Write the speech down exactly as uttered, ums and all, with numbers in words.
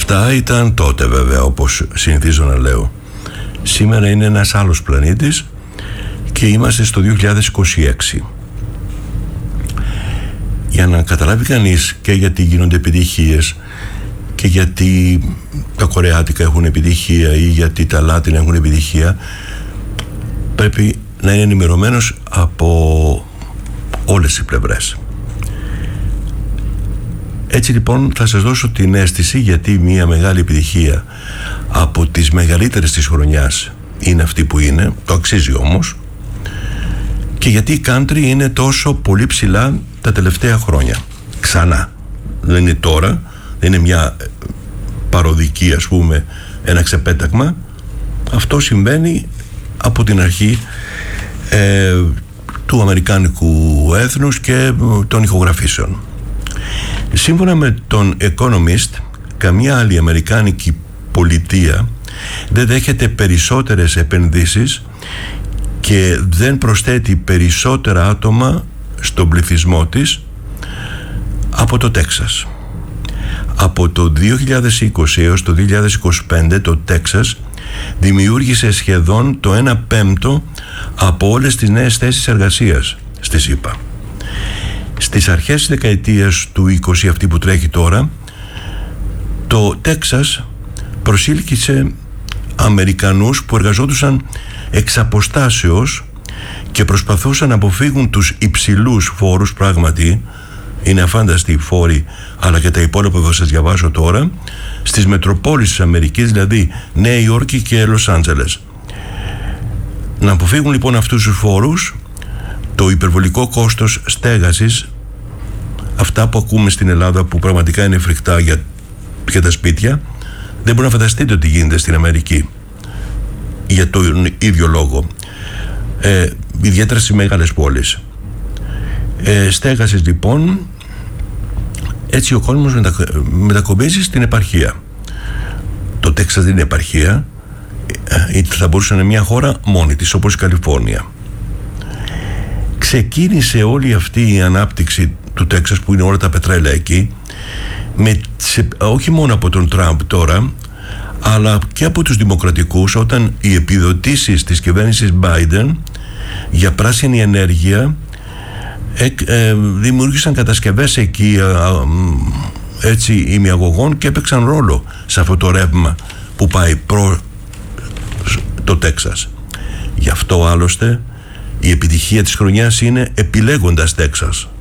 Αυτά ήταν τότε, βέβαια, όπως συνηθίζω να λέω. Σήμερα είναι ένας άλλος πλανήτης και είμαστε στο δύο χιλιάδες είκοσι έξι. Για να καταλάβει κανείς και γιατί γίνονται επιτυχίες και γιατί τα κορεάτικα έχουν επιτυχία ή γιατί τα λάτινα έχουν επιτυχία, πρέπει να είναι ενημερωμένος από όλες τις πλευρές. Έτσι λοιπόν θα σας δώσω την αίσθηση γιατί μια μεγάλη επιτυχία από τις μεγαλύτερες της χρονιάς είναι αυτή που είναι, το αξίζει όμως, και γιατί η country είναι τόσο πολύ ψηλά τα τελευταία χρόνια. Ξανά. Δεν είναι τώρα, δεν είναι μια παροδική, ας πούμε, ένα ξεπέταγμα. Αυτό συμβαίνει από την αρχή ε, του αμερικάνικου έθνους και των ηχογραφήσεων. Σύμφωνα με τον Economist, καμία άλλη αμερικάνικη πολιτεία δεν δέχεται περισσότερες επενδύσεις και δεν προσθέτει περισσότερα άτομα στον πληθυσμό της από το Τέξας. Από το δύο χιλιάδες είκοσι έως το δύο χιλιάδες είκοσι πέντε το Τέξας δημιούργησε σχεδόν το ένα πέμπτο από όλες τις νέες θέσεις εργασίας στη ΣΥΠΑ. Στις αρχές της δεκαετίας του είκοσι, αυτή που τρέχει τώρα, το Τέξας προσήλκησε Αμερικανούς που εργαζόντουσαν εξ αποστάσεως και προσπαθούσαν να αποφύγουν τους υψηλούς φόρους. Πράγματι είναι αφάνταστοι οι φόροι, αλλά και τα υπόλοιπα που θα σας διαβάσω τώρα, στις μετροπόλεις της Αμερικής, δηλαδή Νέα Υόρκη και Λος Άντζελες. Να αποφύγουν λοιπόν αυτούς τους φόρους, το υπερβολικό κόστος στέγασης, αυτά που ακούμε στην Ελλάδα που πραγματικά είναι φρικτά για, για τα σπίτια, δεν μπορεί να φανταστείτε ότι γίνεται στην Αμερική για τον ίδιο λόγο, ε, ιδιαίτερα στις μεγάλες πόλεις. ε, στέγασης λοιπόν, έτσι ο κόσμος μετα, μετακομίζει στην επαρχία. Το Τέξας δεν είναι επαρχία, ε, θα μπορούσε να είναι μια χώρα μόνη της, όπως η Καλιφόρνια. Ξεκίνησε όλη αυτή η ανάπτυξη του Τέξας, που είναι όλα τα πετρέλαια εκεί, με, σε, όχι μόνο από τον Τραμπ τώρα, αλλά και από τους δημοκρατικούς, όταν οι επιδοτήσεις της κυβέρνησης Biden για πράσινη ενέργεια ε, ε, δημιούργησαν κατασκευές εκεί ε, έτσι ημιαγωγών και έπαιξαν ρόλο σε αυτό το ρεύμα που πάει προ το Τέξας. Γι' αυτό άλλωστε η επιτυχία της χρονιάς είναι επιλέγοντας Τέξας.